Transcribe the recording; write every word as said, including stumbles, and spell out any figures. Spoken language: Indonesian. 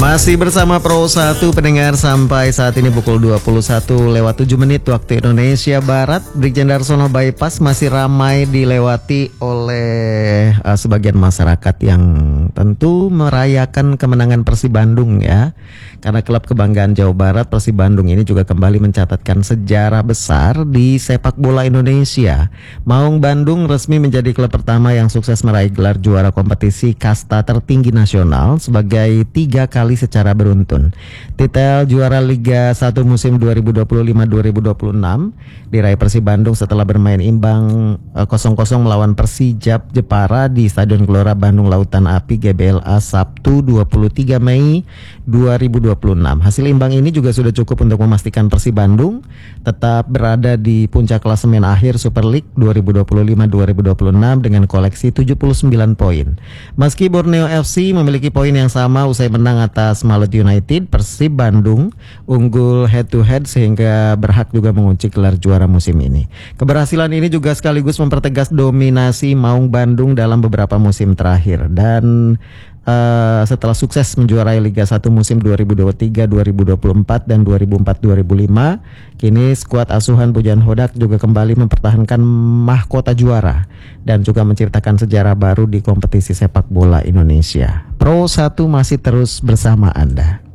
Masih bersama Pro satu pendengar sampai saat ini pukul dua puluh satu lewat tujuh menit waktu Indonesia Barat. Brigjen Darsono Bypass masih ramai dilewati oleh uh, sebagian masyarakat yang tentu merayakan kemenangan Persib Bandung ya. Karena klub kebanggaan Jawa Barat Persib Bandung ini juga kembali mencatatkan sejarah besar di sepak bola Indonesia. Maung Bandung resmi menjadi klub pertama yang sukses meraih gelar juara kompetisi kasta tertinggi nasional sebagai tiga kali secara beruntun. Titel juara Liga satu musim dua ribu dua puluh lima dua ribu dua puluh enam diraih Persib Bandung setelah bermain imbang kosong kosong melawan Persijap Jepara di Stadion Gelora Bandung Lautan Api G B L A Sabtu dua puluh tiga Mei dua ribu dua puluh enam. Hasil imbang ini juga sudah cukup untuk memastikan Persib Bandung tetap berada di puncak klasemen akhir Super League dua ribu dua puluh lima dua ribu dua puluh enam dengan koleksi tujuh puluh sembilan poin. Meski Borneo F C memiliki poin yang sama usai menang atas Malut United, Persib Bandung unggul head to head sehingga berhak juga mengunci gelar juara musim ini. Keberhasilan ini juga sekaligus mempertegas dominasi Maung Bandung dalam beberapa musim terakhir dan Uh, setelah sukses menjuarai Liga satu musim dua ribu dua puluh tiga dua ribu dua puluh empat dan dua ribu empat dua ribu lima, kini skuad asuhan Pujan Hodak juga kembali mempertahankan mahkota juara dan juga menciptakan sejarah baru di kompetisi sepak bola Indonesia. Pro satu masih terus bersama Anda.